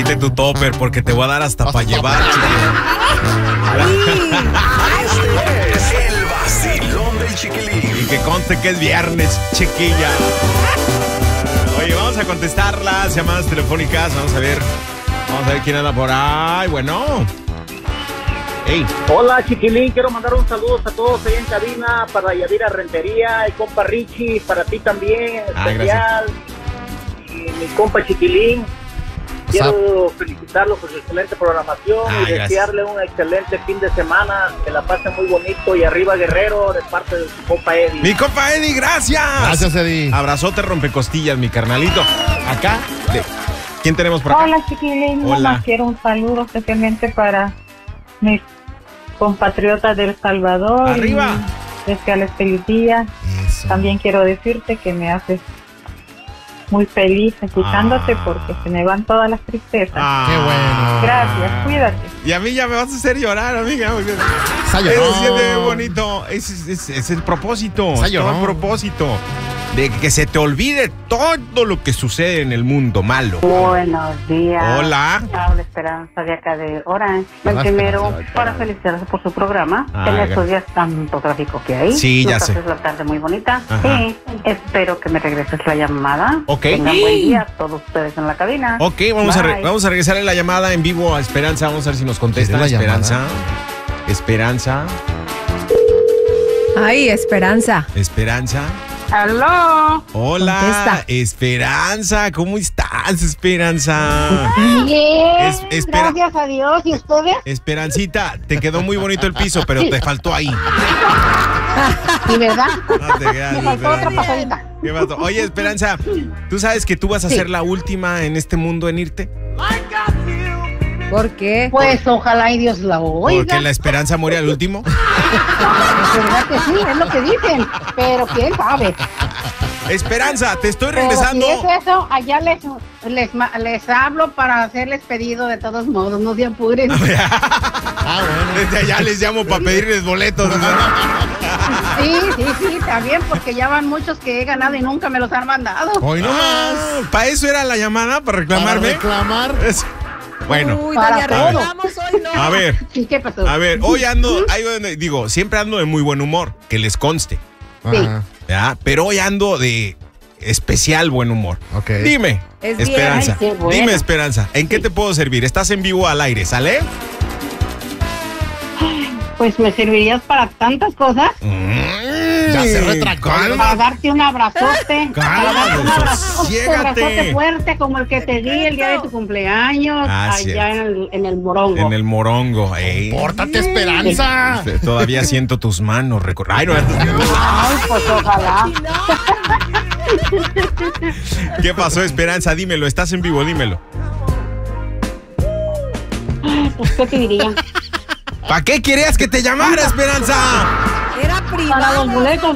Tráete tu topper porque te voy a dar hasta para llevar, Este es el vacilón del Chiquilín. Y que conste que es viernes, chiquilla. Oye, vamos a contestar las llamadas telefónicas. Vamos a ver quién anda por ahí. Bueno. Hey. Hola, Chiquilín, quiero mandar un saludo a todos ahí en cabina, para Yadira Rentería, y compa Richie, para ti también, especial, y mi compa Chiquilín. Quiero felicitarlo por su excelente programación y desearle un excelente fin de semana, que la pasen muy bonito, y arriba Guerrero, de parte de su compa Eddie. Mi compa Eddie, gracias. Gracias, Eddie. Abrazote rompecostillas, mi carnalito. Acá, ¿quién tenemos por acá? Hola, Chiquilín. Hola. Nomás quiero un saludo especialmente para mis compatriotas de El Salvador. ¡Arriba! Y desearles feliz día. Eso. También quiero decirte que me haces muy feliz escuchándote porque se me van todas las tristezas. Qué bueno. Gracias, cuídate. Y a mí ya me vas a hacer llorar, amiga. Está Se llorón. siente bonito. Ese es el propósito. Está Es todo el llorón. propósito. De que se te olvide todo lo que sucede en el mundo malo. Buenos días. Hola. Habla Esperanza de acá de Orange. Hola, Primero, Esperanza. para felicitarles por su programa. Ah, En estos gracias. días tanto tráfico que hay. Sí, ya Nos sé. haces la tarde muy bonita. Ajá. Y espero que me regreses la llamada. Ok. Tengan buen día todos ustedes en la cabina. Ok, vamos a Bye. regresar la llamada en vivo a Esperanza. Vamos a ver si nos contesta. ¿Quieres la Esperanza. llamada? Esperanza. Ay, Esperanza. Esperanza. ¡Aló! Hola, Contesta. Esperanza. ¿Cómo estás, Esperanza? Bien, espera. gracias a Dios. ¿Y ustedes? Esperancita, te quedó muy bonito el piso, pero te faltó ahí. ¿Y verdad? No te creas, Me faltó otra Esperanza. pasadita. ¿Qué pasó? Oye, Esperanza, ¿tú sabes que tú vas a ser la última en este mundo en irte? ¿Por qué? Pues ojalá y Dios la oiga. Porque la esperanza muere al último. Es verdad que sí, es lo que dicen. Pero quién sabe. Esperanza, te estoy Pero regresando. si es eso, allá les hablo para hacerles pedido de todos modos, no se apuren. Ah, bueno. Desde allá les llamo para pedirles boletos. Sí, también, porque ya van muchos que he ganado y nunca me los han mandado. Hoy no más. ¿Para eso era la llamada? ¿Para reclamarme? Reclamar. Bueno, Uy, para doña todo. reclamos hoy no. a ver, Sí, ¿qué pasó? hoy ando, siempre ando de muy buen humor, que les conste, Ajá. ¿ya? Pero hoy ando de especial buen humor. Ok. Dime, Es Esperanza, bien. Ay, qué bueno. dime, Esperanza, ¿en qué te puedo servir? Estás en vivo al aire, ¿sale? Pues me servirías para tantas cosas. Ya se retractó. Para darte un abrazote. Para darte un sosiégate. abrazote fuerte como el que te di el día de tu cumpleaños. Así allá en el Morongo. En el morongo. Ey. Pórtate, Esperanza. Todavía siento tus manos. Ay, no, Ay, pues ojalá. ¿qué pasó, Esperanza? Dímelo, estás en vivo, dímelo. Pues, ¿qué te diría? ¿Para qué querías que te llamara, Esperanza? Era Para privado. los boletos